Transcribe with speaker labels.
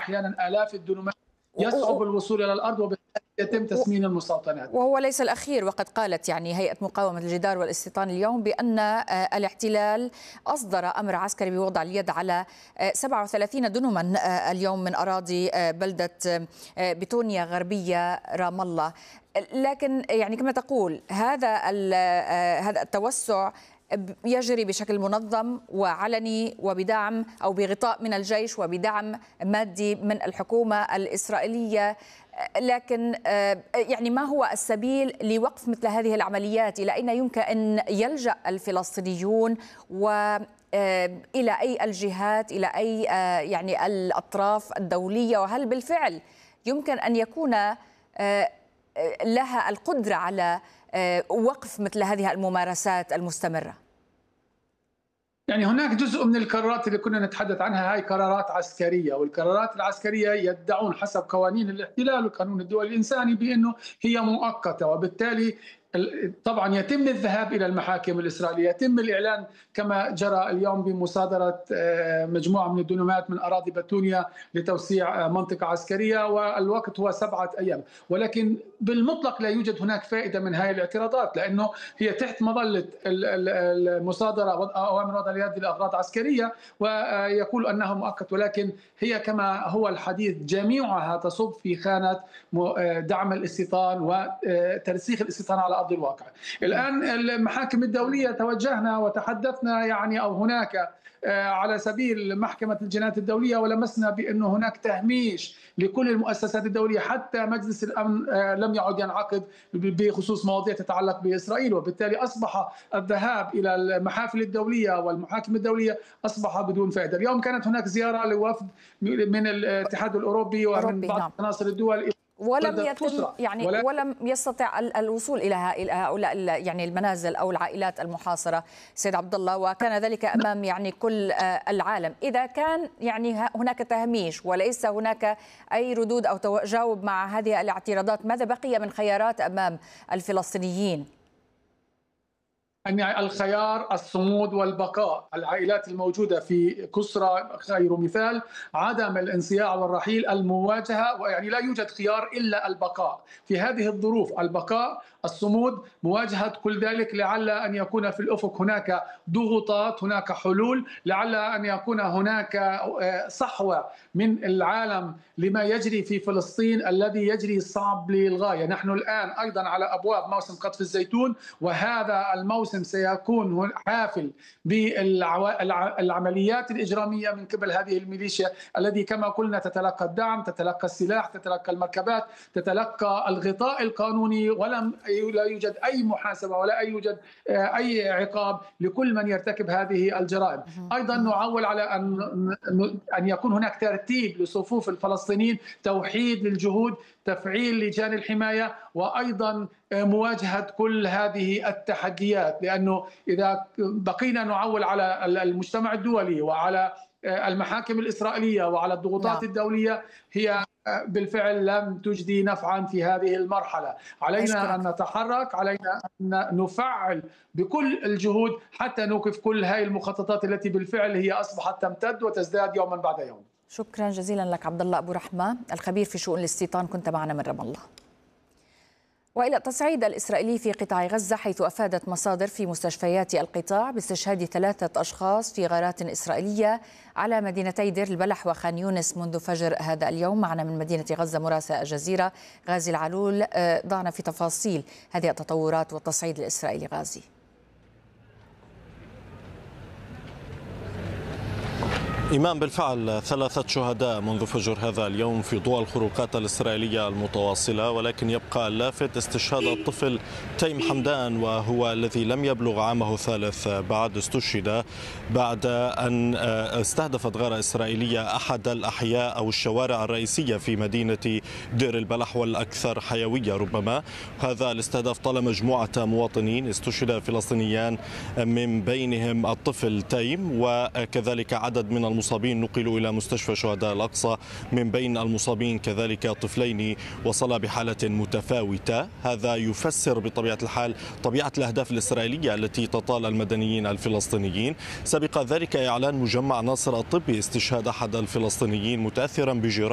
Speaker 1: أحيانا آلاف الدنومات يصعب الوصول إلى الأرض، وبالتالي يتم تسمين المستوطنات.
Speaker 2: وهو ليس الأخير، وقد قالت يعني هيئة مقاومة الجدار والاستيطان اليوم بأن الاحتلال أصدر أمر عسكري بوضع اليد على 37 دنما اليوم من أراضي بلدة بتونيا غربية رام الله. لكن يعني كما تقول هذا التوسع يجري بشكل منظم وعلني وبدعم أو بغطاء من الجيش وبدعم مادي من الحكومة الإسرائيلية، لكن يعني ما هو السبيل لوقف مثل هذه العمليات؟ إلى أين يمكن أن يلجأ الفلسطينيون وإلى أي الجهات، إلى أي يعني الأطراف الدولية؟ وهل بالفعل يمكن أن يكون لها القدرة على وقف مثل هذه الممارسات المستمرة؟
Speaker 1: يعني هناك جزء من القرارات اللي كنا نتحدث عنها هاي قرارات عسكرية، والقرارات العسكرية يدعون حسب قوانين الاحتلال وقانون الدول الإنساني بأنه هي مؤقتة، وبالتالي طبعا يتم الذهاب إلى المحاكم الإسرائيلية، يتم الإعلان كما جرى اليوم بمصادرة مجموعة من الدنومات من أراضي بتونيا لتوسيع منطقة عسكرية، والوقت هو 7 أيام. ولكن بالمطلق لا يوجد هناك فائدة من هذه الاعتراضات، لأنه هي تحت مظلة المصادرة أو من وضع اليد لأغراض عسكرية، ويقول أنها مؤقت، ولكن هي كما هو الحديث جميعها تصب في خانة دعم الاستيطان وترسيخ الاستيطان على أرض الواقع. الآن المحاكم الدولية توجهنا وتحدثنا يعني أو هناك على سبيل محكمة الجنايات الدولية، ولمسنا بأنه هناك تهميش لكل المؤسسات الدولية، حتى مجلس الأمن لم يعد ينعقد بخصوص مواضيع تتعلق بإسرائيل، وبالتالي أصبح الذهاب إلى المحافل الدولية والمحاكم الدولية أصبح بدون فائدة. اليوم كانت هناك زيارة لوفد من الاتحاد الأوروبي ومن بعض عناصر الدول،
Speaker 2: ولم يستطع الوصول إلى هؤلاء يعني المنازل أو العائلات المحاصرة سيد عبد الله، وكان ذلك أمام يعني كل العالم. إذا كان يعني هناك تهميش وليس هناك أي ردود أو تجاوب مع هذه الاعتراضات، ماذا بقي من خيارات أمام الفلسطينيين؟
Speaker 1: يعني الخيار الصمود والبقاء. العائلات الموجودة في كسرى خير مثال، عدم الانصياع والرحيل، المواجهة، ويعني لا يوجد خيار إلا البقاء في هذه الظروف. البقاء، الصمود، مواجهة كل ذلك، لعل أن يكون في الأفق هناك ضغوطات، هناك حلول، لعل أن يكون هناك صحوة من العالم لما يجري في فلسطين الذي يجري صعب للغاية. نحن الآن أيضا على أبواب موسم قطف الزيتون، وهذا الموسم سيكون حافل بالعمليات الإجرامية من قبل هذه الميليشيا الذي كما قلنا تتلقى الدعم، تتلقى السلاح، تتلقى المركبات، تتلقى الغطاء القانوني، لا يوجد أي محاسبة ولا يوجد أي عقاب لكل من يرتكب هذه الجرائم. أيضا نعول على أن يكون هناك ترتيب لصفوف الفلسطينيين، توحيد للجهود، تفعيل لجان الحماية، وأيضا مواجهة كل هذه التحديات، لأنه إذا بقينا نعول على المجتمع الدولي وعلى المحاكم الإسرائيلية وعلى الضغوطات الدولية، هي بالفعل لم تجدي نفعا في هذه المرحلة. علينا أن نتحرك، علينا أن نفعل بكل الجهود حتى نوقف كل هذه المخططات التي بالفعل هي أصبحت تمتد وتزداد يوما بعد يوم.
Speaker 2: شكرا جزيلا لك عبد الله أبو رحمة، الخبير في شؤون الاستيطان، كنت معنا من رام الله. وإلى التصعيد الإسرائيلي في قطاع غزة، حيث أفادت مصادر في مستشفيات القطاع باستشهاد 3 أشخاص في غارات إسرائيلية على مدينتي دير البلح وخان يونس منذ فجر هذا اليوم. معنا من مدينة غزة مراسل الجزيرة غازي العلول، ضعنا في تفاصيل هذه التطورات والتصعيد الإسرائيلي. غازي.
Speaker 3: إمام، بالفعل 3 شهداء منذ فجر هذا اليوم في ضوء الخروقات الإسرائيلية المتواصلة، ولكن يبقى اللافت استشهاد الطفل تيم حمدان، وهو الذي لم يبلغ عامه 3 بعد. استشهد بعد أن استهدفت غارة إسرائيلية أحد الأحياء أو الشوارع الرئيسية في مدينة دير البلح والأكثر حيوية ربما. هذا الاستهداف طال مجموعة مواطنين، استشهد فلسطينيان من بينهم الطفل تيم، وكذلك عدد من المصابين نقلوا إلى مستشفى شهداء الأقصى. من بين المصابين كذلك طفلين وصلا بحالة متفاوتة. هذا يفسر بطبيعة الحال طبيعة الأهداف الإسرائيلية التي تطال المدنيين الفلسطينيين. سبق ذلك إعلان مجمع ناصر الطبي استشهاد أحد الفلسطينيين متأثرا بجراحة